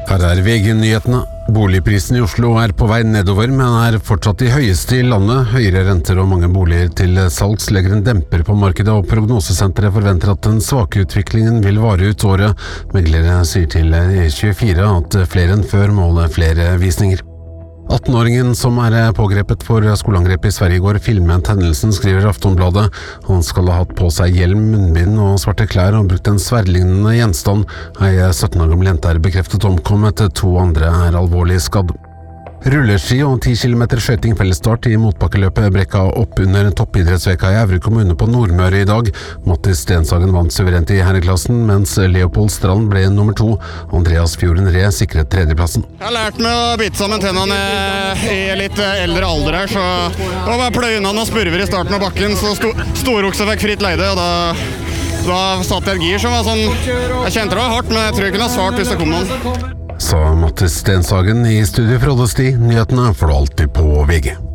Her VG-nyhetene. Boligprisen I Oslo på vei nedover, men fortsatt de høyeste I landet. Høyere renter og mange boliger til salgs legger en demper på markedet, og prognosesenteret forventer at den svake utviklingen vil vare ut året. Meglere sier til E24 at flere enn før måler flere visninger. 18-åringen som pågrepet for skoleangrep I Sverige I går filmet hendelsen, skriver Aftonbladet. Han skal ha hatt på seg hjelm, munnbind og svarte klær og brukt en sverdlignende gjenstand. Ei 17 år gammel jente bekreftet omkommet, 2 andre alvorlig skadd. Rulleski og 10 km skjøting fellesstart I motbakkeløpet brekka opp under toppidrettsveka I Evre kommune på Nordmøre I dag. Mattis Stenshagen vant suverent I herreklassen, mens Leopold Strand ble nummer 2. Andreas Fjorden Re sikret tredjeplassen. Jeg har lært meg å bite sammen tennene I litt eldre alder her, så det var bare pløye unna noen spurver I starten av bakken, så storokse fikk fritt leide, og da satt jeg et gir som var sånn, jeg kjente det var hardt, men jeg tror jeg kunne ha svart hvis det kom noen. Sa Mattis Stenshagen I studio fra Oddesti. Nyhetene får du alltid på VG.